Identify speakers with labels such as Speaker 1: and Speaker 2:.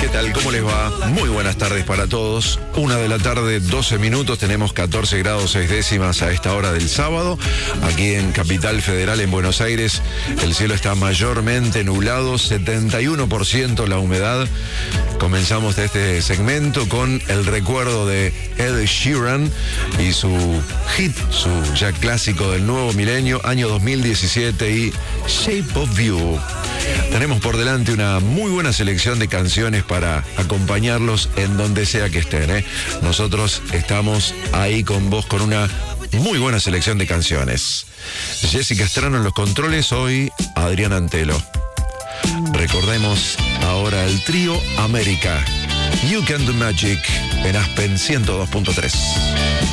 Speaker 1: tal? ¿Cómo les va? Muy buenas tardes para todos. 1:12 p.m, tenemos 14 grados 6 décimas a esta hora del sábado. Aquí en Capital Federal, en Buenos Aires, el cielo está mayormente nublado, 71% la humedad. Comenzamos este segmento con el recuerdo de Ed Sheeran y su hit, su ya clásico del nuevo milenio, año 2017 y Shape of You. Tenemos por delante una muy buena selección de canciones para acompañarlos en donde sea que estén, Nosotros estamos ahí con vos con una muy buena selección de canciones. Jessica Estrano en los controles, hoy Adrián Antelo. Recordemos ahora el trío América. You Can Do Magic en Aspen 102.3.